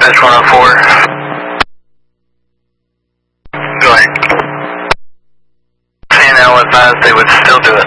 dispatch 104. Go ahead. Seeing now advised they would still do it.